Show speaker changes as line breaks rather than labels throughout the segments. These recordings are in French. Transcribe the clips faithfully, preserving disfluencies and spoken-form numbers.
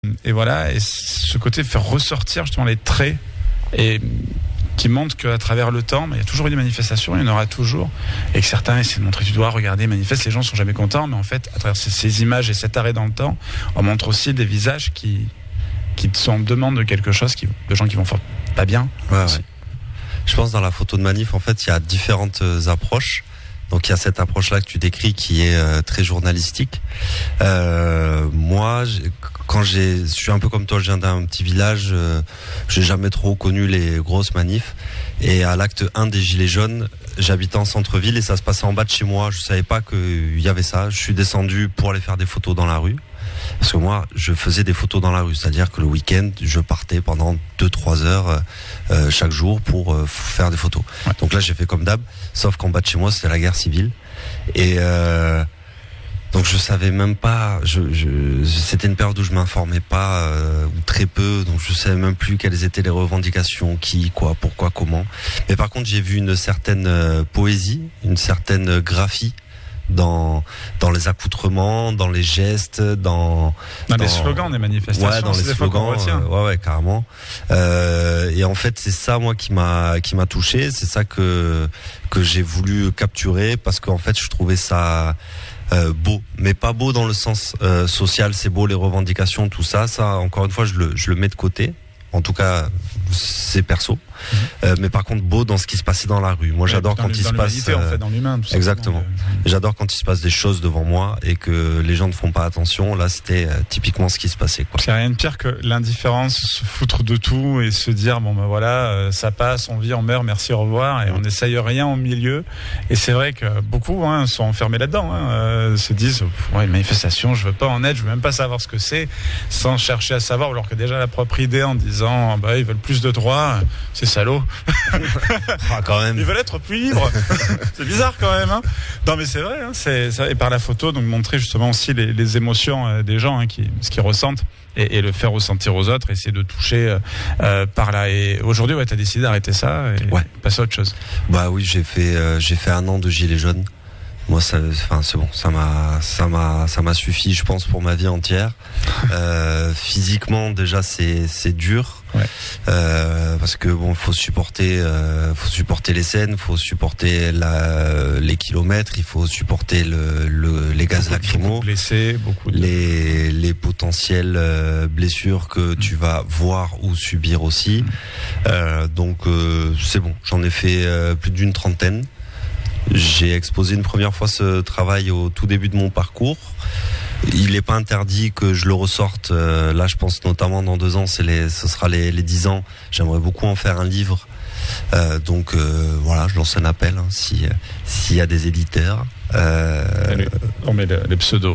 Et voilà, et ce côté de faire ressortir justement les traits et qui montre qu'à travers le temps, il y a toujours eu des manifestations, il y en aura toujours, et que certains essaient de montrer du doigt, regardez, manifeste, les gens sont jamais contents, mais en fait, à travers ces, ces images et cet arrêt dans le temps, on montre aussi des visages qui, qui sont en demande de quelque chose, qui, de gens qui vont pas bien.
Ouais, ouais. Je pense dans la photo de manif, en fait, il y a différentes approches. Donc il y a cette approche-là que tu décris qui est euh, très journalistique. Euh, moi, j'ai, quand j'ai, je suis un peu comme toi, je viens d'un petit village, euh, j'ai jamais trop connu les grosses manifs. Et à l'acte un des Gilets jaunes, j'habitais en centre-ville et ça se passait en bas de chez moi. Je savais pas qu'il y avait ça. Je suis descendu pour aller faire des photos dans la rue. Parce que moi, je faisais des photos dans la rue. C'est-à-dire que le week-end, je partais pendant deux trois heures euh, chaque jour pour euh, faire des photos. Ouais. Donc là, j'ai fait comme d'hab. Sauf qu'en bas de chez moi, c'était la guerre civile. Et euh, donc je savais même pas... Je, je, c'était une période où je m'informais pas, euh, ou très peu. Donc je savais même plus quelles étaient les revendications, qui, quoi, pourquoi, comment. Mais par contre, j'ai vu une certaine euh, poésie, une certaine graphie dans dans les accoutrements, dans les gestes, dans
dans, dans les slogans des manifestations,
ouais, dans les slogans, euh, ouais ouais carrément. Euh, et en fait, c'est ça moi qui m'a qui m'a touché, c'est ça que que j'ai voulu capturer parce qu'en fait, je trouvais ça euh, beau, mais pas beau dans le sens euh, social, c'est beau les revendications, tout ça, ça encore une fois, je le je le mets de côté. En tout cas, c'est perso. Mmh. Euh, mais par contre, beau dans ce qui se passait dans la rue. Moi, ouais, j'adore quand il se passe.
Euh, en fait, dans l'humain, tout
exactement. Euh... J'adore quand il se passe des choses devant moi et que les gens ne font pas attention. Là, c'était euh, typiquement ce qui se passait, quoi.
C'est rien de pire que l'indifférence, se foutre de tout et se dire bon ben voilà, euh, ça passe, on vit, on meurt, merci, au revoir, et mmh. on n'essaye rien au milieu. Et c'est vrai que beaucoup hein, sont enfermés là-dedans, hein, euh, se disent ouais, une manifestation, je veux pas en être, je veux même pas savoir ce que c'est, sans chercher à savoir, alors que déjà la propre idée en disant bah ils veulent plus de droits, c'est salaud.
Ah, quand même.
Ils veulent être plus libres. C'est bizarre quand même. Hein. Non mais c'est vrai. Hein, c'est ça. Et par la photo, donc montrer justement aussi les, les émotions euh, des gens, hein, qui, ce qu'ils ressentent, et, et le faire ressentir aux autres, essayer de toucher euh, par là. Et aujourd'hui, ouais, t'as décidé d'arrêter ça et
ouais.
passer à autre chose.
Bah oui, j'ai fait euh, j'ai fait un an de Gilets jaunes. Moi, ça, enfin, c'est bon, ça m'a, ça m'a, ça m'a suffi, je pense, pour ma vie entière. Euh, physiquement, déjà, c'est, c'est dur, ouais. euh, parce que bon, faut supporter, euh, faut supporter les scènes, faut supporter la, les kilomètres, il faut supporter le, le les gaz lacrymaux,
beaucoup de blessés, beaucoup de...
les, les potentielles euh, blessures que mmh. tu vas voir ou subir aussi. Mmh. Euh, donc, euh, c'est bon, j'en ai fait euh, plus d'une trentaine. J'ai exposé une première fois ce travail au tout début de mon parcours. Il n'est pas interdit que je le ressorte. Euh, là, je pense notamment dans deux ans, c'est les, ce sera les, les dix ans. J'aimerais beaucoup en faire un livre. Euh, donc euh, voilà, je lance un appel hein, si s'il y a des éditeurs. Euh...
Allez, on met les pseudos.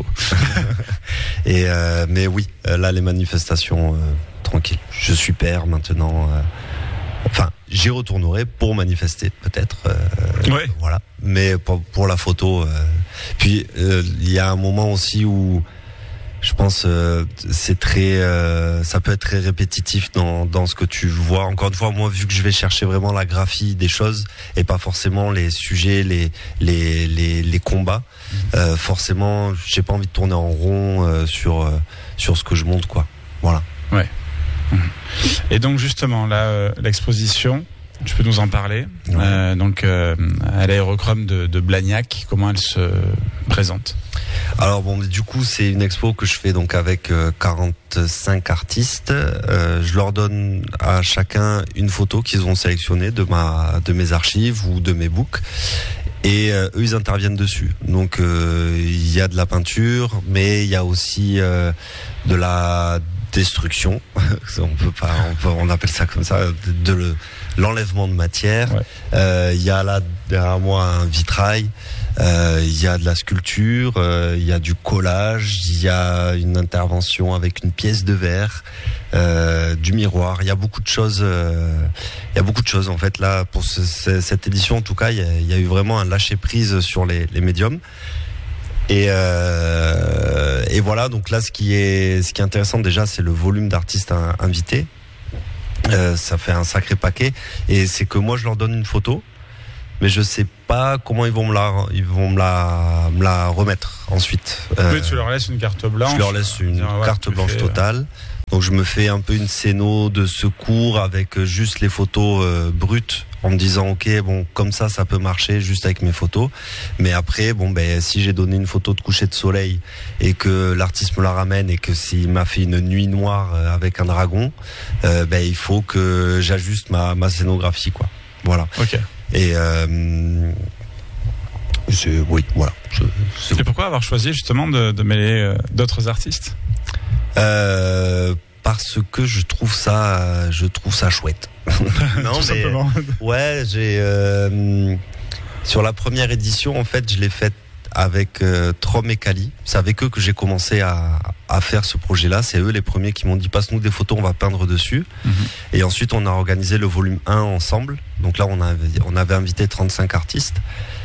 Et euh, mais oui, là les manifestations euh, tranquille. Je suis père maintenant. Euh, Enfin, j'y retournerai pour manifester, peut-être. Euh,
ouais.
Voilà. Mais pour, pour la photo. Euh, puis il euh, y a un moment aussi où je pense euh, c'est très, euh, ça peut être très répétitif dans dans ce que tu vois. Encore une fois, moi, vu que je vais chercher vraiment la graphie des choses et pas forcément les sujets, les les les, les combats. Mmh. Euh, forcément, j'ai pas envie de tourner en rond euh, sur euh, sur ce que je montre, quoi. Voilà.
Ouais. Et donc justement là, euh, l'exposition, tu peux nous en parler. Ouais. Euh, donc euh, à l'aérochrome de, de Blagnac, comment elle se présente?
Alors bon, du coup c'est une expo que je fais donc avec euh, quarante-cinq artistes. Euh, je leur donne à chacun une photo qu'ils ont sélectionnée de ma de mes archives ou de mes books. Et euh, eux, ils interviennent dessus. Donc, il euh, y a de la peinture, mais il y a aussi euh, de la destruction. on peut pas, on, peut, on appelle ça comme ça, de, de le, l'enlèvement de matière. Il ouais. euh, y a là derrière moi un vitrail. Il euh, y a de la sculpture. Il euh, y a du collage. Il y a une intervention avec une pièce de verre. Euh, du miroir, il y a beaucoup de choses. Il euh, y a beaucoup de choses en fait là pour ce, ce, cette édition. En tout cas, il y, y a eu vraiment un lâcher prise sur les, les médiums. Et, euh, et voilà. Donc là, ce qui est, ce qui est intéressant déjà, c'est le volume d'artistes invités. Euh, ça fait un sacré paquet. Et c'est que moi, je leur donne une photo, mais je sais pas comment ils vont me la, ils vont me la, me la remettre ensuite.
Oui, euh, tu leur laisses une carte blanche.
Je leur laisse une carte blanche totale. Donc je me fais un peu une scéno de secours avec juste les photos euh, brutes, en me disant ok bon comme ça ça peut marcher juste avec mes photos. Mais après bon ben si j'ai donné une photo de coucher de soleil et que l'artiste me la ramène et que s'il m'a fait une nuit noire avec un dragon, euh, ben il faut que j'ajuste ma ma scénographie quoi. Voilà.
Ok.
Et euh, c'est oui voilà. Je, c'est
et pourquoi avoir choisi justement de, de mêler euh, d'autres artistes?
Euh, parce que je trouve ça, je trouve ça chouette.
non, Tout mais, simplement.
Ouais, j'ai euh, sur la première édition, en fait, je l'ai faite avec euh, Trom et Kali. C'est avec eux que j'ai commencé à, à faire ce projet-là. C'est eux les premiers qui m'ont dit passe-nous des photos, on va peindre dessus. Mm-hmm. Et ensuite, on a organisé le volume un ensemble. Donc là, on avait, on avait invité trente-cinq artistes.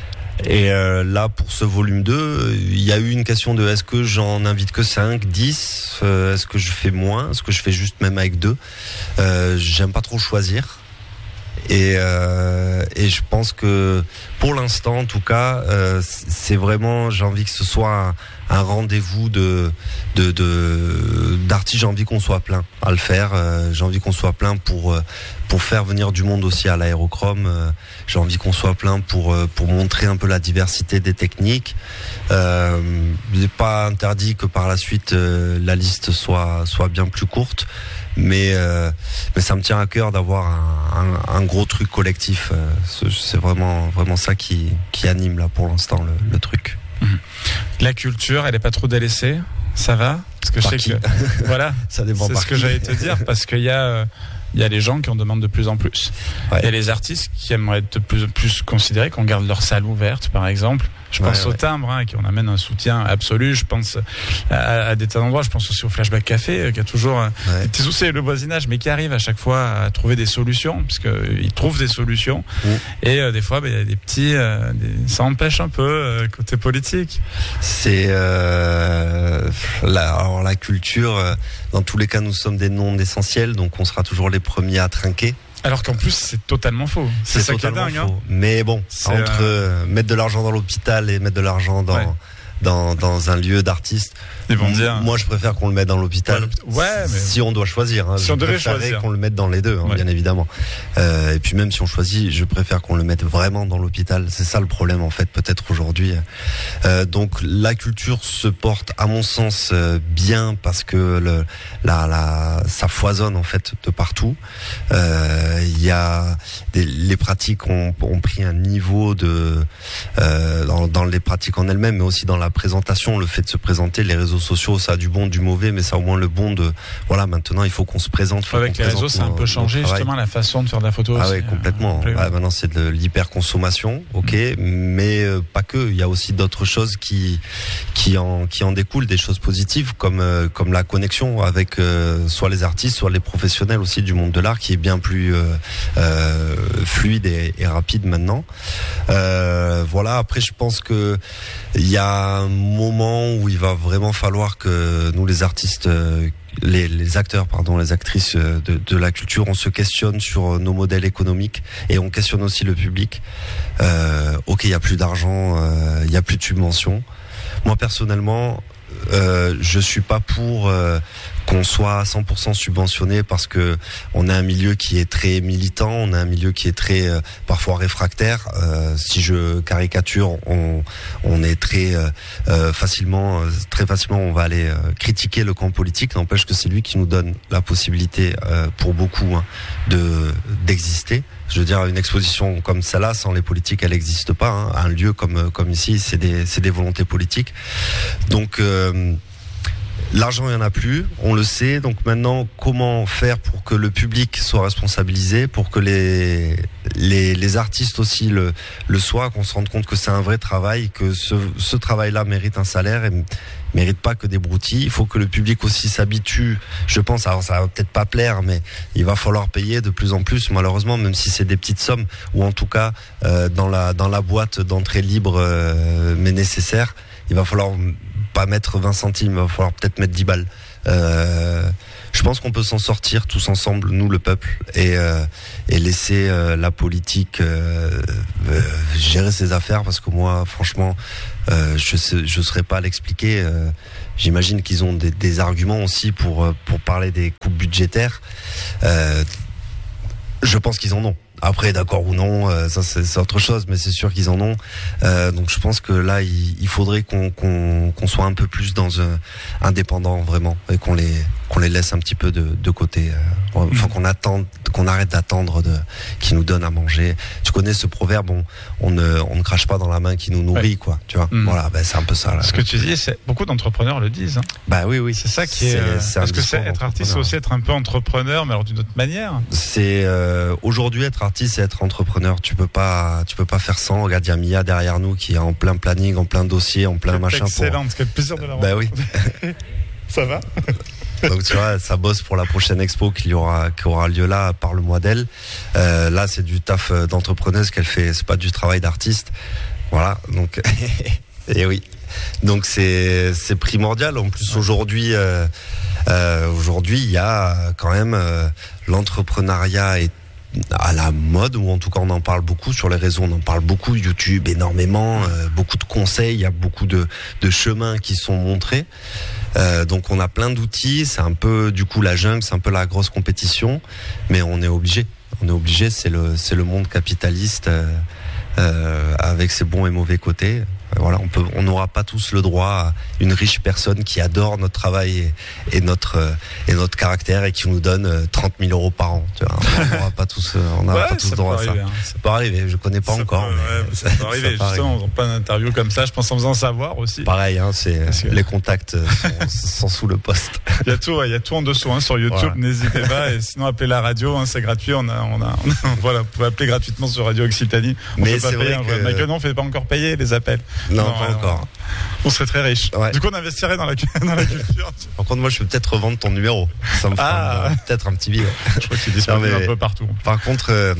Et euh, là, pour ce volume deux, il y a eu une question de est-ce que j'en invite que cinq, dix, euh, est-ce que je fais moins, est-ce que je fais juste même avec deux. euh, J'aime pas trop choisir. Et, euh, et je pense que pour l'instant, en tout cas, euh, c'est vraiment, j'ai envie que ce soit un, un rendez-vous de, de, de, d'artistes. J'ai envie qu'on soit plein à le faire. Euh, j'ai envie qu'on soit plein pour, pour faire venir du monde aussi à l'aérochrome. Euh, j'ai envie qu'on soit plein pour, pour montrer un peu la diversité des techniques. Euh, il n'est pas interdit que par la suite, euh, la liste soit, soit bien plus courte. Mais euh, mais ça me tient à cœur d'avoir un, un, un gros truc collectif. Euh, c'est vraiment vraiment ça qui qui anime là pour l'instant le, le truc.
La culture, elle est pas trop délaissée, ça va? Parce que
par
je sais
qui
que voilà,
ça dépend.
C'est
par
ce que
qui.
j'allais te dire parce qu'il y a euh, il y a les gens qui en demandent de plus en plus. Ouais. Il y a les artistes qui aimeraient être de plus en plus considérés, qu'on garde leur salle ouverte, par exemple. Je pense ouais, au ouais. timbre, hein, qui on amène un soutien absolu. Je pense à, à des tas d'endroits. Je pense aussi au Flashback Café, euh, qui a toujours ouais. des petits soucis avec le voisinage, mais qui arrive à chaque fois à trouver des solutions, parce qu'ils trouvent des solutions. Mmh. Et euh, des fois, il bah, y a des petits, euh, des... ça empêche un peu euh, côté politique.
C'est euh, la, alors la culture. Euh, dans tous les cas, nous sommes des non essentiels, donc on sera toujours les premiers à trinquer.
Alors qu'en plus, c'est totalement faux. C'est, c'est ça qui est dingue. Hein.
Mais bon, c'est entre euh... mettre de l'argent dans l'hôpital et mettre de l'argent dans, ouais. dans, dans un lieu d'artiste,
ils vont dire...
moi je préfère qu'on le mette dans l'hôpital.
Ouais, mais...
Si on doit choisir, hein,
si
je
on devait choisir,
qu'on le mette dans les deux, hein, ouais. bien évidemment. Euh, et puis même si on choisit, je préfère qu'on le mette vraiment dans l'hôpital. C'est ça le problème en fait, peut-être aujourd'hui. Euh, donc la culture se porte, à mon sens, euh, bien parce que le, la, la, ça foisonne en fait de partout. Il euh, y a des, les pratiques ont, ont pris un niveau de euh, dans, dans les pratiques en elles-mêmes, mais aussi dans la présentation, le fait de se présenter, les réseaux sociaux, ça a du bon, du mauvais, mais ça a au moins le bon de voilà. Maintenant, il faut qu'on se présente. Faut
Avec
qu'on
les réseaux, ça a un peu changé justement la façon de faire de la photo.
Ah
aussi,
ouais, complètement.
Euh,
ah, maintenant, c'est de l'hyperconsommation, ok, mmh. mais euh, pas que. Il y a aussi d'autres choses qui qui en qui en découlent, des choses positives comme euh, comme la connexion avec euh, soit les artistes, soit les professionnels aussi du monde de l'art, qui est bien plus euh, euh, fluide et, et rapide maintenant. Euh, voilà. Après, je pense que il y a un moment où il va vraiment falloir que nous, les artistes, les, les acteurs, pardon, les actrices de, de la culture, on se questionne sur nos modèles économiques et on questionne aussi le public. Euh, ok, il y a plus d'argent, euh, il y a plus de subventions. Moi, personnellement, euh, je suis pas pour euh, qu'on soit à cent pour cent subventionné parce que on a un milieu qui est très militant, on a un milieu qui est très euh, parfois réfractaire. Euh, si je caricature, on, on est très euh, facilement, très facilement, on va aller euh, critiquer le camp politique. N'empêche que c'est lui qui nous donne la possibilité, euh, pour beaucoup, hein, de d'exister. Je veux dire, une exposition comme celle-là, sans les politiques, elle n'existe pas. Hein. Un lieu comme comme ici, c'est des c'est des volontés politiques. Donc euh, l'argent, il n'y en a plus, on le sait. Donc maintenant, comment faire pour que le public soit responsabilisé, pour que les les, les artistes aussi le, le soient, qu'on se rende compte que c'est un vrai travail, que ce, ce travail-là mérite un salaire et mérite pas que des broutilles. Il faut que le public aussi s'habitue. Je pense, alors ça va peut-être pas plaire, mais il va falloir payer de plus en plus, malheureusement, même si c'est des petites sommes, ou en tout cas euh, dans la dans la boîte d'entrée libre, euh, mais nécessaire. Il va falloir pas mettre vingt centimes, il va falloir peut-être mettre dix balles. Euh, je pense qu'on peut s'en sortir tous ensemble, nous le peuple, et, euh, et laisser euh, la politique euh, euh, gérer ses affaires, parce que moi, franchement, euh, je sais, je serais pas à l'expliquer. Euh, j'imagine qu'ils ont des, des arguments aussi pour pour parler des coupes budgétaires. Euh, je pense qu'ils en ont. Après, d'accord ou non, euh, ça c'est, c'est autre chose, mais c'est sûr qu'ils en ont. Euh, donc je pense que là, il, il faudrait qu'on, qu'on, qu'on soit un peu plus dans un indépendant vraiment, et qu'on les qu'on les laisse un petit peu de, de côté. Euh, enfin, qu'on attende, qu'on arrête d'attendre de, qu'ils nous donnent à manger. Tu connais ce proverbe, on, on ne on ne crache pas dans la main qui nous nourrit, ouais. quoi. Tu vois. Mmh. Voilà, ben c'est un peu ça. Là.
Ce que tu dis, c'est beaucoup d'entrepreneurs le disent. Hein.
Bah oui, oui.
C'est ça qui est. est c'est parce que c'est être artiste, c'est aussi être un peu entrepreneur, mais alors d'une autre manière.
C'est euh, aujourd'hui être artiste, c'est être entrepreneur. Tu peux pas, tu peux pas faire sans. Regarde, il y a Mia derrière nous qui est en plein planning, en plein dossier, en plein
c'est
machin.
Excellente, pour... quel plaisir de la
Bah oui.
Ça va.
Donc tu vois, ça bosse pour la prochaine expo qui aura qui aura lieu là par le mois d'elle. Euh, là, c'est du taf d'entrepreneuse qu'elle fait. C'est pas du travail d'artiste. Voilà. Donc et oui. Donc c'est c'est primordial. En plus aujourd'hui, euh, euh, aujourd'hui, il y a quand même euh, l'entrepreneuriat est à la mode, ou en tout cas on en parle beaucoup sur les réseaux, on en parle beaucoup, YouTube énormément, euh, beaucoup de conseils, il y a beaucoup de, de chemins qui sont montrés, euh, donc on a plein d'outils, c'est un peu du coup la jungle, c'est un peu la grosse compétition, mais on est obligé, on est obligé, c'est le, c'est le monde capitaliste euh, euh, avec ses bons et mauvais côtés. Voilà, on peut, on n'aura pas tous le droit à une riche personne qui adore notre travail et, et notre euh, et notre caractère et qui nous donne euh, trente mille euros par an. Tu vois, on n'aura pas tous, on n'aura
ouais,
pas tous le droit à ça. Hein. Ça peut arriver. Je connais pas
ça
encore.
Peut, mais ouais, ça, ça peut arriver. Ça justement, dans plein d'interviews comme ça, je pense en faisant savoir aussi.
Pareil, hein, c'est que... les contacts sont, sont sous le poste.
Il y a tout, il y a tout en dessous hein, sur YouTube. Voilà. N'hésitez pas. Et sinon, appelez la radio, hein, c'est gratuit. On a, on a, on a voilà, vous pouvez appeler gratuitement sur Radio Occitanie. On
mais
fait
c'est
pas payer,
vrai
hein,
que...
Michael, non, on fait pas encore payer les appels.
Non, non pas ouais, encore.
On serait très riche.
Ouais.
Du coup, on investirait dans la, dans la culture.
Par contre, moi, je peux peut-être revendre ton numéro. Ça me fera ah. peut-être un petit billet.
Je crois qu'il est disponible un peu partout.
Par contre, euh,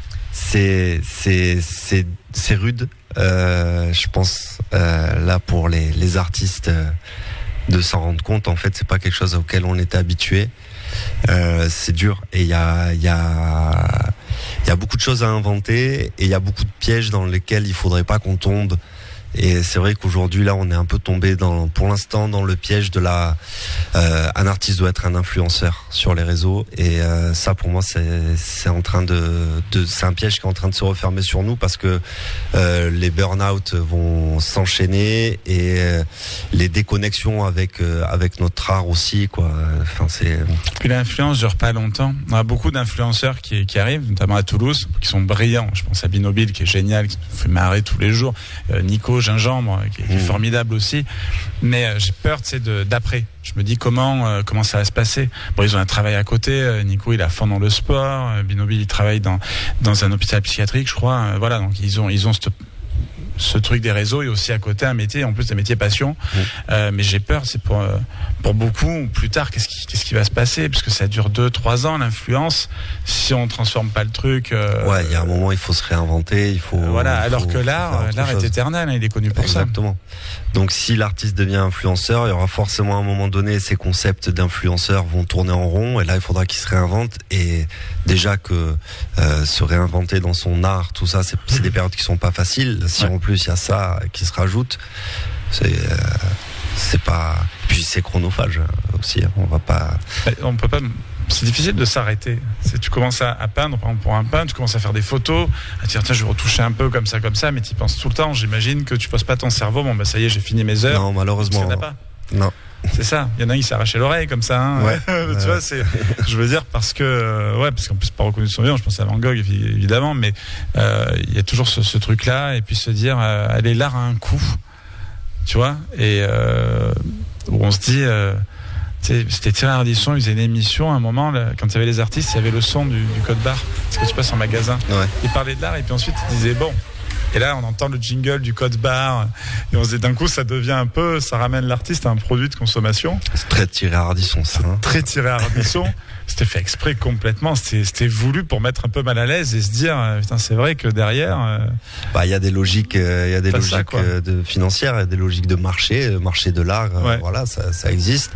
c'est c'est c'est c'est rude. Euh, je pense euh, là pour les les artistes euh, de s'en rendre compte. En fait, c'est pas quelque chose auquel on était habitué. Euh, c'est dur et il y a il y a il y a beaucoup de choses à inventer et il y a beaucoup de pièges dans lesquels il faudrait pas qu'on tombe. Et c'est vrai qu'aujourd'hui là on est un peu tombé dans, pour l'instant dans le piège de la euh, un artiste doit être un influenceur sur les réseaux et euh, ça pour moi c'est c'est en train de, de c'est un piège qui est en train de se refermer sur nous parce que euh, les burn-out vont s'enchaîner et euh, les déconnexions avec euh, avec notre art aussi quoi. Enfin c'est.
Puis l'influence dure pas longtemps. On a beaucoup d'influenceurs qui qui arrivent notamment à Toulouse qui sont brillants. Je pense à Binobile qui est génial, qui nous fait marrer tous les jours. Euh, Nico Gingembre qui est, qui est mmh. formidable aussi, mais euh, j'ai peur tu sais de d'après. Je me dis comment euh, comment ça va se passer. Bon, ils ont un travail à côté. Euh, Nico il a fond dans le sport. Euh, Binobile il travaille dans dans un hôpital psychiatrique, je crois. Euh, voilà, donc ils ont ils ont cette ce truc des réseaux et aussi à côté un métier, en plus des métiers passion. Mmh. Euh, mais j'ai peur, c'est pour euh, pour beaucoup plus tard, qu'est-ce qui qu'est-ce qui va se passer, parce que ça dure deux, trois ans l'influence. Si on transforme pas le truc. Euh,
ouais, il y a un moment, il faut se réinventer, il faut. Euh,
voilà,
il
alors
faut,
que l'art, l'art est éternel, hein, il est connu pour
Exactement. ça. Exactement. Donc si l'artiste devient influenceur, il y aura forcément à un moment donné ces concepts d'influenceurs vont tourner en rond et là il faudra qu'il se réinvente et déjà que euh, se réinventer dans son art, tout ça, c'est, c'est des périodes qui sont pas faciles. Si ouais. en plus il y a ça qui se rajoute, c'est euh, c'est pas. Puis c'est chronophage aussi. On va pas.
On peut pas. C'est difficile de s'arrêter. C'est, tu commences à, à peindre, par exemple pour un peintre, tu commences à faire des photos, à dire tiens je vais retoucher un peu comme ça comme ça, mais tu y penses tout le temps. J'imagine que tu poses pas ton cerveau. Bon bah ça y est, j'ai fini mes heures.
Non malheureusement.
Il y en a pas.
Non.
C'est ça. Il y en a un qui s'est arraché l'oreille comme ça. Hein.
Ouais.
tu euh... vois, c'est. Je veux dire parce que euh, ouais, parce qu'en plus pas reconnu de son vivant. Je pense à Van Gogh évidemment, mais euh, il y a toujours ce, ce truc-là et puis se dire euh, allez l'art a un coût, tu vois, et euh, où on se dit. Euh, c'était Thierry Ardisson, il faisait une émission à un moment là, quand il y avait les artistes, il y avait le son du, du code barre, ce que tu passes en magasin.
Ouais.
Il parlait de l'art et puis ensuite il disait bon. Et là, on entend le jingle du code barre. Et on se dit, d'un coup, ça devient un peu, ça ramène l'artiste à un produit de consommation.
C'est très tiré à Ardisson, ça. Hein.
Très tiré à Ardisson. C'était fait exprès complètement. C'était, c'était voulu pour mettre un peu mal à l'aise et se dire, putain, c'est vrai que derrière. Euh...
Bah, il y a des logiques, il euh, y a des logiques ça, euh, de financières, il y a des logiques de marché, marché de l'art. Euh, ouais. Voilà, ça, ça existe.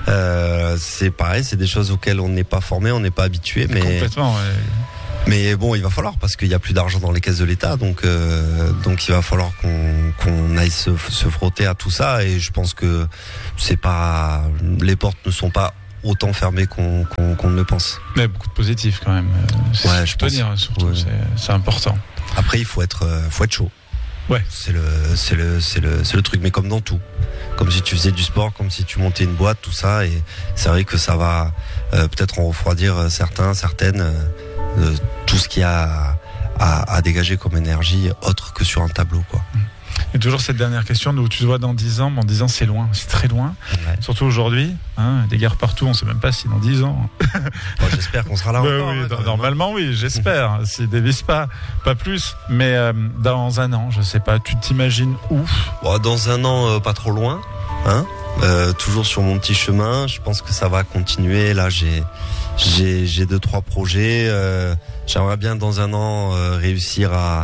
Euh, c'est pareil, c'est des choses auxquelles on n'est pas formé, on n'est pas habitué, mais.
Complètement. Ouais.
Mais bon, il va falloir parce qu'il y a plus d'argent dans les caisses de l'État, donc euh, donc il va falloir qu'on qu'on aille se, se frotter à tout ça. Et je pense que c'est pas, les portes ne sont pas autant fermées qu'on qu'on, qu'on ne le pense.
Mais beaucoup de positifs quand même. C'est
ouais, je pense.
Tenir, surtout, ouais. c'est, c'est important.
Après, il faut être faut être chaud.
Ouais.
C'est le c'est le c'est le c'est le truc. Mais comme dans tout, comme si tu faisais du sport, comme si tu montais une boîte, tout ça. Et c'est vrai que ça va euh, peut-être en refroidir certains, certaines. Euh, Euh, tout ce qu'il y a à, à dégager comme énergie autre que sur un tableau, quoi.
Et toujours cette dernière question d'où tu te vois dans dix ans. Bon, dix ans, c'est loin, c'est très loin. Ouais. Surtout aujourd'hui, hein, des guerres partout, on ne sait même pas si dans dix ans.
Bon, j'espère qu'on sera là
bah
encore.
Oui,
hein,
dans, normalement, oui, j'espère. S'ils dévissent pas, pas plus. Mais euh, dans un an, je sais pas, tu t'imagines où?
Bon, dans un an, euh, pas trop loin, hein. Euh, toujours sur mon petit chemin. Je pense que ça va continuer. Là, j'ai j'ai j'ai deux trois projets. Euh, j'aimerais bien dans un an euh, réussir à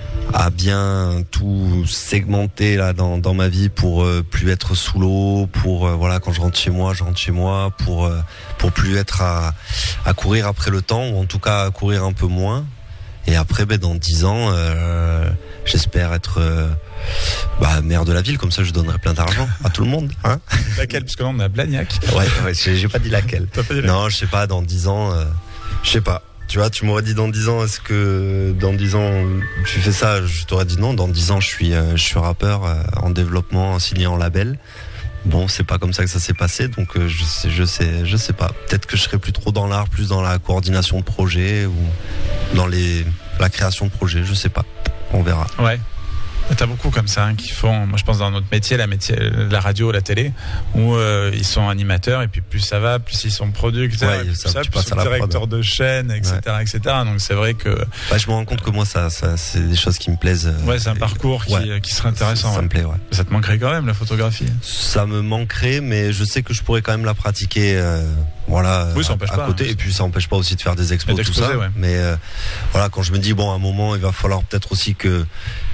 à bien tout segmenter là dans dans ma vie pour euh, plus être sous l'eau, pour euh, voilà, quand je rentre chez moi, je rentre chez moi, pour euh, pour plus être à à courir après le temps, ou en tout cas à courir un peu moins. Et après, ben dans dix ans, euh, j'espère être euh, bah, maire de la ville, comme ça je donnerai plein d'argent à tout le monde. Hein,
laquelle? Parce que là on est à Blagnac.
Ouais, ouais, j'ai, j'ai pas dit laquelle.
T'as pas dit laquelle?
Non, je sais pas, dans dix ans, euh, je sais pas. Tu vois, tu m'aurais dit dans dix ans, est-ce que dans dix ans tu fais ça? Je t'aurais dit non, dans dix ans je suis, euh, je suis rappeur euh, en développement, signé en label. Bon, c'est pas comme ça que ça s'est passé, donc euh, je sais, je sais, je sais pas. Peut-être que je serai plus trop dans l'art, plus dans la coordination de projet ou dans les, la création de projet, je sais pas. On verra.
Ouais. T'as beaucoup comme ça hein, qui font, moi je pense dans notre métier, la métier, la radio, la télé, où euh, ils sont animateurs et puis plus ça va, plus ils sont producteurs,
ouais,
plus
ça,
ça,
tu
plus ils sont directeurs de chaîne, et cetera, ouais. et cetera. Donc c'est vrai que.
Bah, je me rends compte que moi ça, ça c'est des choses qui me plaisent. Euh,
ouais, c'est un parcours qui,
ouais,
qui serait intéressant.
Ça, ça
ouais.
me plaît, ouais.
Ça te manquerait quand même la photographie?
Ça me manquerait, mais je sais que je pourrais quand même la pratiquer. Euh, voilà,
oui, ça
à,
empêche
à
pas,
côté.
Hein,
et puis ça empêche pas aussi de faire des expos, tout ça. Ouais. Mais euh, voilà, quand je me dis bon, à un moment, il va falloir peut-être aussi que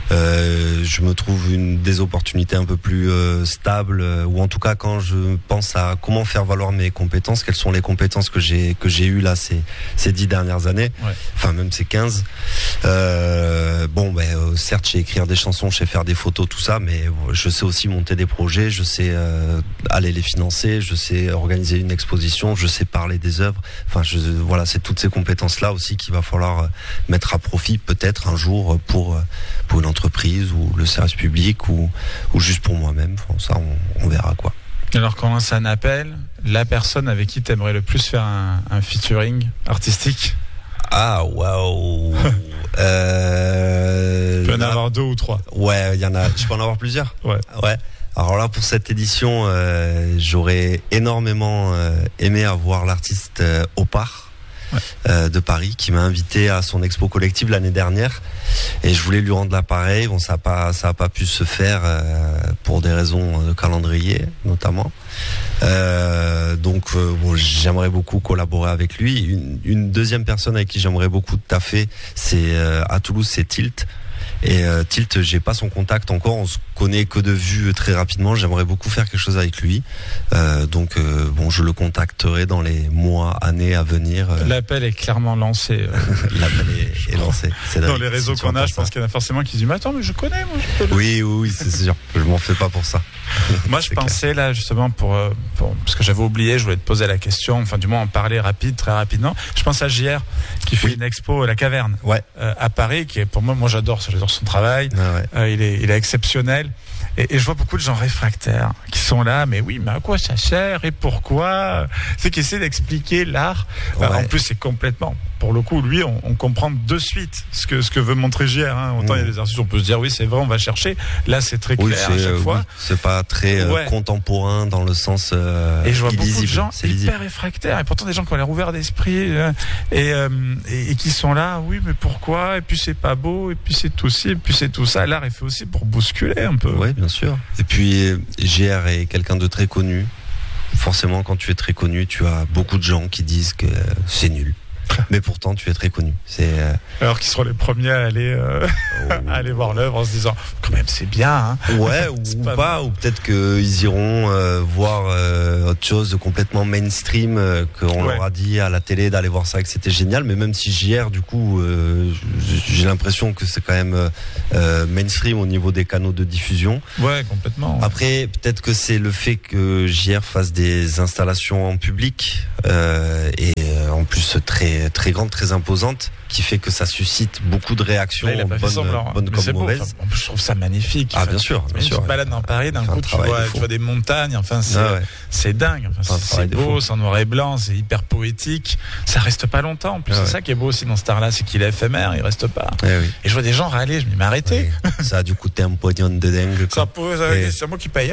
Euh, je me trouve une des opportunités un peu plus euh, stables, euh, ou en tout cas quand je pense à comment faire valoir mes compétences, quelles sont les compétences que j'ai que j'ai eues là ces ces dix dernières années, ouais. Enfin même ces quinze. Euh, bon, ben euh, certes, je sais écrire des chansons, je sais faire des photos, tout ça, mais je sais aussi monter des projets, je sais euh, aller les financer, je sais organiser une exposition, je sais parler des œuvres. Enfin, je, voilà, c'est toutes ces compétences là aussi qu'il va falloir mettre à profit peut-être un jour pour pour une entreprise. entreprise ou le service public ou, ou juste pour moi-même. Enfin, ça, on, on verra quoi.
Alors, quand on s'en appelle, la personne avec qui tu aimerais le plus faire un, un featuring artistique?
Ah, waouh! euh,
tu peux en avoir deux ou trois.
Ouais, il y en a. Je peux en avoir plusieurs?
Ouais.
Ouais. Alors là, pour cette édition, euh, j'aurais énormément euh, aimé avoir l'artiste euh, Opar. Ouais. Euh, de Paris, qui m'a invité à son expo collective l'année dernière, et je voulais lui rendre l'appareil. Bon, ça a pas, ça a pas pu se faire euh, pour des raisons de calendrier notamment. Euh, donc, euh, bon, j'aimerais beaucoup collaborer avec lui. Une, une deuxième personne avec qui j'aimerais beaucoup taffer, c'est euh, à Toulouse, c'est Tilt. Et euh, Tilt, j'ai pas son contact encore, on se connaît que de vue très rapidement. J'aimerais beaucoup faire quelque chose avec lui. Euh, donc euh, bon, je le contacterai dans les mois, années à venir. Euh...
L'appel est clairement lancé.
L'appel est, est lancé. C'est
dans les réseaux qu'on a, je pense qu'il y en a forcément qui se disent mais attends, mais je connais moi. Je connais.
Oui, oui, oui, c'est sûr. Je m'en fais pas pour ça.
Moi, je pensais clair. là justement pour, pour parce que j'avais oublié, je voulais te poser la question, enfin du moins en parler rapide, très rapidement. Je pense à J R qui fait oui. une expo à la Caverne,
ouais.
euh, à Paris, qui est pour moi, moi j'adore, j'adore son travail.
Ah ouais.
euh, il est, il est exceptionnel. Et, et je vois beaucoup de gens réfractaires qui sont là, mais oui, mais à quoi ça sert et pourquoi? C'est qui essaie d'expliquer l'art. Ouais. En plus, c'est complètement. Pour le coup, lui, on, on comprend de suite ce que ce que veut montrer J R. Hein. Autant mmh. il y a des artistes, on peut se dire oui, c'est vrai, on va chercher. Là, c'est très clair oui, c'est, à chaque euh, fois. Oui.
C'est pas très euh, ouais. contemporain dans le sens. Euh,
et je vois
illisible.
beaucoup de gens
c'est
hyper
lisible.
réfractaires, et pourtant des gens qui ont l'air ouverts d'esprit euh, et, euh, et et qui sont là. Oui, mais pourquoi? Et puis c'est pas beau. Et puis c'est tout ci. Et puis c'est tout ça. L'art est fait aussi pour bousculer un peu.
Oui, bien sûr. Et puis J R est quelqu'un de très connu. Forcément, quand tu es très connu, tu as beaucoup de gens qui disent que c'est nul. Mais pourtant, tu es très connu. C'est euh...
alors qu'ils seront les premiers à aller, euh, oh. à aller voir l'œuvre en se disant quand même c'est bien. Hein.
Ouais, ou pas, pas ou peut-être qu'ils iront euh, voir euh, autre chose de complètement mainstream euh, qu'on ouais. leur a dit à la télé d'aller voir ça, que c'était génial. Mais même si J R, du coup, euh, j'ai l'impression que c'est quand même euh, mainstream au niveau des canaux de diffusion.
Ouais, complètement. Ouais.
Après, peut-être que c'est le fait que J R fasse des installations en public euh, et euh, en plus très très grande, très imposante, qui fait que ça suscite beaucoup de réactions,
là,
bonnes, bonnes comme mauvaises.
Beau, enfin, je trouve ça magnifique.
Ah, bien sûr, bien sûr.
Tu te balades dans Paris, d'un coup, tu vois, tu vois des montagnes, enfin, c'est, ah ouais. c'est dingue. Enfin, c'est, c'est beau, c'est en noir et blanc, c'est hyper poétique. Ça reste pas longtemps. En plus, ah c'est ouais. ça qui est beau aussi dans ce art-là, c'est qu'il est éphémère, il reste pas.
Eh oui.
Et je vois des gens râler, je me dis, mais arrêtez.
Oui. Ça a dû coûter un pognon de dingue.
Ça peut, et... c'est moi qui paye.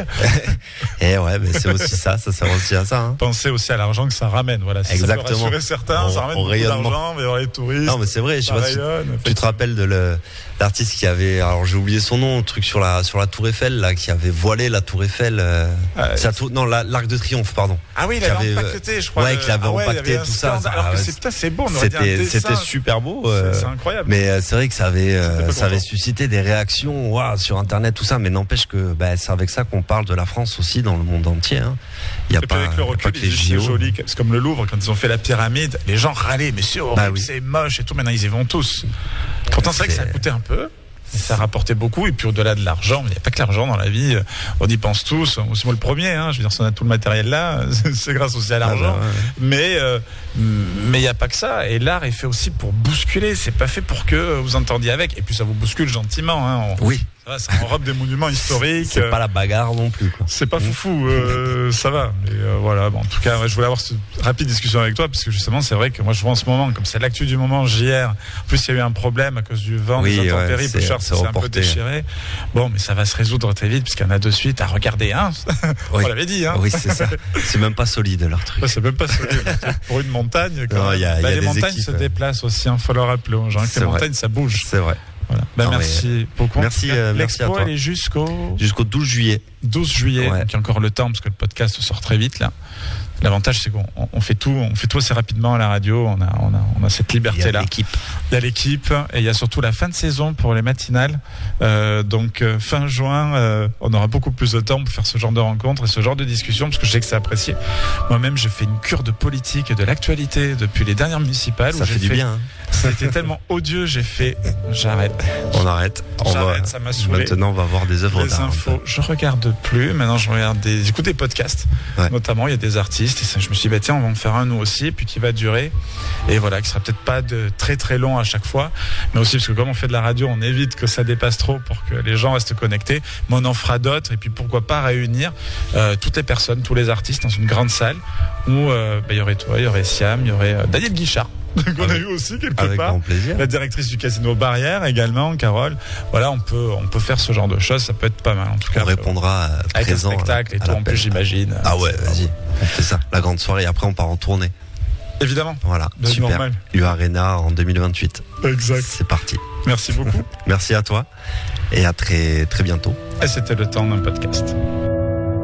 Et ouais, mais c'est aussi ça, ça sert aussi à ça. Hein.
Pensez aussi à l'argent que ça ramène, voilà. Si
exactement.
Ça peut rassurer certains,
on,
ça ramène beaucoup d'argent, mais il y aura les touristes.
Non, mais c'est vrai, je sais pas si tu te rappelles de le, l'artiste qui avait, alors j'ai oublié son nom, le truc sur la, sur la Tour Eiffel, là, qui avait voilé la Tour Eiffel, euh, ah, c'est la tour, non, la, l'Arc de Triomphe, pardon.
Ah oui, il avait empaqueté, je crois.
Ouais, qu'il avait
ah ouais,
empaqueté tout ça.
ça. Alors que c'est, putain, c'est beau, on aurait dit un dessin.
C'était super beau. Euh,
c'est, c'est incroyable.
Mais euh, c'est vrai que ça avait, euh, ça avait suscité des réactions, waouh, sur Internet, tout ça, mais n'empêche que, bah, c'est avec ça qu'on parle de la France aussi dans le monde entier, hein. Il y a pas,
avec le recul,
pas que les J O.
C'est joli, c'est comme le Louvre, quand ils ont fait la pyramide, les gens râlaient, mais c'est horrible, bah oui. c'est moche et tout, maintenant ils y vont tous. Pourtant, c'est vrai que ça a coûté un peu. Ça rapportait beaucoup, et puis au-delà de l'argent, il n'y a pas que l'argent dans la vie, on y pense tous, aussi moi le premier, hein, je veux dire, si on a tout le matériel là, c'est grâce aussi à l'argent, ah bah ouais. mais euh, mais il n'y a pas que ça, et l'art est fait aussi pour bousculer, c'est pas fait pour que vous entendiez avec, et puis ça vous bouscule gentiment, hein, on...
oui.
Ça, ça enrobe des monuments historiques.
C'est pas la bagarre non plus, quoi.
C'est pas foufou, euh, ça va. Mais euh, voilà, bon, en tout cas, ouais, je voulais avoir cette rapide discussion avec toi, parce que justement, c'est vrai que moi, je vois en ce moment, comme c'est l'actu du moment, J R. En plus, il y a eu un problème à cause du vent,
oui,
des intempéries,
ouais,
c'est, c'est, c'est un peu déchiré. Bon, mais ça va se résoudre très vite, puisqu'il y en a de suite à regarder, hein.
Oui.
On l'avait dit, hein.
Oui, c'est ça. C'est même pas solide, leur truc.
Ouais, c'est même pas solide. Pour une montagne, quand
non, y a,
bah,
y a
les montagnes
équipes,
se déplacent aussi, hein. Faut le rappeler aux gens que les montagnes, ça bouge.
C'est vrai.
Voilà. Ben non, merci beaucoup.
Merci, euh, merci à toi.
Elle est jusqu'au
jusqu'au douze juillet.
douze juillet. Ouais. Donc il y a encore le temps parce que le podcast sort très vite là. L'avantage c'est qu'on on fait tout, on fait tout assez rapidement à la radio. On a, on a, on a cette liberté là. Il y a
l'équipe.
Il y a l'équipe et il y a surtout la fin de saison pour les matinales. Euh, donc euh, fin juin, euh, on aura beaucoup plus de temps pour faire ce genre de rencontres et ce genre de discussions parce que je sais que c'est apprécié. Moi-même, j'ai fait une cure de politique et de l'actualité depuis les dernières municipales.
Ça
où
fait
j'ai
du
fait,
bien. Hein.
Ça a été tellement odieux, j'ai fait, j'arrête.
On arrête. On
j'arrête,
va,
ça m'a saoulé.
Maintenant, on va voir des œuvres
les
d'art.
Infos, je regarde plus. Maintenant, je regarde des, j'écoute des podcasts. Ouais. Notamment, il y a des artistes. Et ça, je me suis dit, bah, tiens, on va en faire un nous aussi, puis qui va durer. Et voilà, qui sera peut-être pas de très très long à chaque fois, mais aussi parce que comme on fait de la radio, on évite que ça dépasse trop pour que les gens restent connectés. Mais on en fera d'autres. Et puis pourquoi pas réunir euh, toutes les personnes, tous les artistes dans une grande salle où euh, bah, il y aurait toi, il y aurait Siam, il y aurait euh, Daniel Guichard. qu'on a eu aussi quelque
avec
part.
Grand plaisir.
La directrice du Casino Barrière également, Carole. Voilà, on peut, on peut faire ce genre de choses. Ça peut être pas mal. En tout cas,
on répondra
à avec
présent
un spectacle et tout. En plus, j'imagine.
Ah ouais, vas-y. On fait ça. La grande soirée. Après, on part en tournée.
Évidemment.
Voilà.
De
super.
Normal.
U Arena en deux mille vingt-huit.
Exact.
C'est parti.
Merci beaucoup.
Merci à toi. Et à très, très bientôt.
Et c'était le temps d'un podcast.